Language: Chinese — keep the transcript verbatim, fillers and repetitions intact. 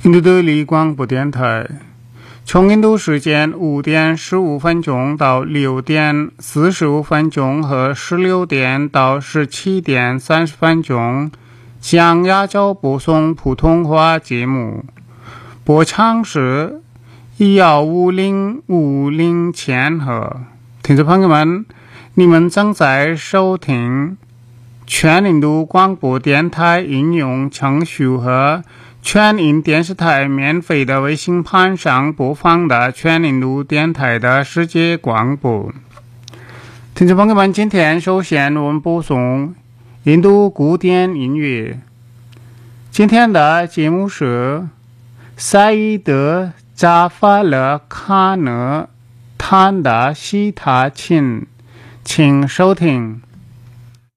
印度德里广播电台，从印度时间五点十五分钟到六点四十五分钟和十六点到十七点三十分钟，向亚洲播送普通话节目。播唱是幺五零五零千赫。听众朋友们，你们正在收听全印度广播电台应用程序和全印电视台免费的微信盘上播放的全印度电台的世界广播。听众朋友们，今天首先我们播送印度古典音乐。今天的节目是赛义德扎法勒卡讷弹的西塔琴，请收听。